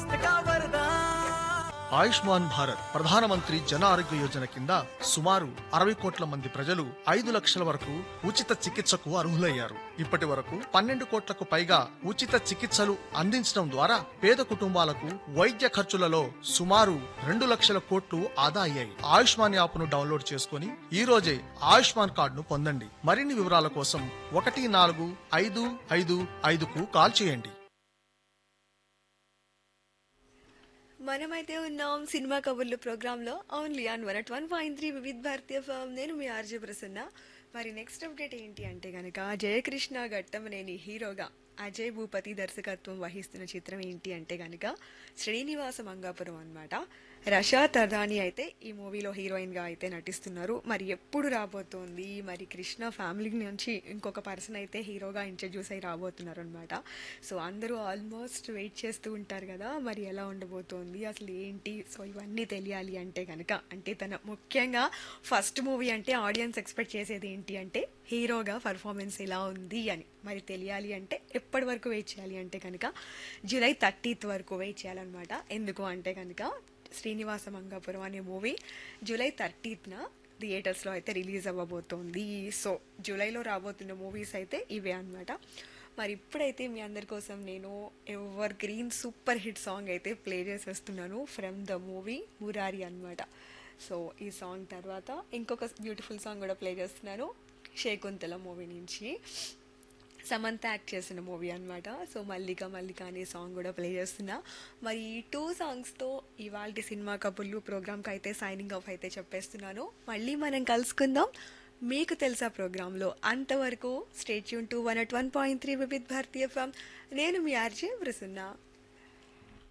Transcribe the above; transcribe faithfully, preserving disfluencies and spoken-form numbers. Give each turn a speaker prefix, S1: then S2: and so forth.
S1: स्वास्थ्य का वरदान।
S2: ఆయుష్మాన్ భారత్ ప్రధానమంత్రి జన ఆరోగ్య యోజన కింద సుమారు అరవై కోట్ల మంది ప్రజలు ఐదు లక్షల వరకు ఉచిత చికిత్సకు అర్హులయ్యారు. ఇప్పటి వరకు పన్నెండు కోట్లకు పైగా ఉచిత చికిత్సలు అందించడం ద్వారా పేద కుటుంబాలకు వైద్య ఖర్చులలో సుమారు రెండు లక్షల కోట్లు ఆదా అయ్యాయి. ఆయుష్మాన్ యాప్ ను డౌన్లోడ్ చేసుకుని ఈ రోజే ఆయుష్మాన్ కార్డును పొందండి. మరిన్ని వివరాల కోసం ఒకటి నాలుగు ఐదు ఐదు ఐదుకు కాల్ చేయండి.
S3: మనమైతే ఉన్నాం సినిమా కబుర్లు ప్రోగ్రాంలో only on one at one point three వివిధ భారతీయ ఫామ్. నేను మీ ఆర్జే ప్రసన్న. మరి నెక్స్ట్ అప్డేట్ ఏంటి అంటే కనుక జయకృష్ణ ఘట్టమనేని హీరోగా అజయ్ భూపతి దర్శకత్వం వహిస్తున్న చిత్రం ఏంటి అంటే కనుక శ్రీనివాస మంగాపురం అన్నమాట. రషా తర్దాని అయితే ఈ మూవీలో హీరోయిన్గా అయితే నటిస్తున్నారు. మరి ఎప్పుడు రాబోతోంది, మరి కృష్ణ ఫ్యామిలీ నుంచి ఇంకొక పర్సన్ అయితే హీరోగా ఇంట్రడ్యూస్ అయ్యి రాబోతున్నారు అనమాట. సో అందరూ ఆల్మోస్ట్ వెయిట్ చేస్తూ ఉంటారు కదా, మరి ఎలా ఉండబోతోంది అసలు ఏంటి. సో ఇవన్నీ తెలియాలి అంటే కనుక అంటే తన ముఖ్యంగా ఫస్ట్ మూవీ అంటే ఆడియన్స్ ఎక్స్పెక్ట్ చేసేది ఏంటి అంటే హీరోగా పర్ఫార్మెన్స్ ఎలా ఉంది అని. మరి తెలియాలి అంటే ఎప్పటి వరకు వెయిట్ చేయాలి అంటే కనుక జూలై థర్టీత్ వరకు వెయిట్ చేయాలన్నమాట. ఎందుకు అంటే కనుక శ్రీనివాస మంగాపురం అనే మూవీ జూలై థర్టీత్న థియేటర్స్లో అయితే రిలీజ్ అవ్వబోతోంది. సో జూలైలో రాబోతున్న మూవీస్ అయితే ఇవే అనమాట. మరి ఇప్పుడైతే మీ అందరి కోసం నేను ever green super hit song అయితే ప్లే చేసేస్తున్నాను ఫ్రమ్ ద మూవీ మురారి అనమాట. సో ఈ సాంగ్ తర్వాత ఇంకొక బ్యూటిఫుల్ సాంగ్ కూడా ప్లే చేస్తున్నాను శకుంతల మూవీ నుంచి, సమంత యాక్ట్ చేసిన మూవీ అనమాట. సో మల్లిక మల్లిక అనే సాంగ్ కూడా ప్లే చేస్తున్నా. మరి ఈ టూ సాంగ్స్తో ఇవాళ సినిమా కబుర్లు ప్రోగ్రామ్కి అయితే సైనింగ్ ఆఫ్ అయితే చెప్పేస్తున్నాను. మళ్ళీ మనం కలుసుకుందాం మీకు తెలుసా ప్రోగ్రాంలో. అంతవరకు stay tune to one at one point three వివిధ భారతీయ ఫామ్. నేను మీ ఆర్జే ప్రసన్న.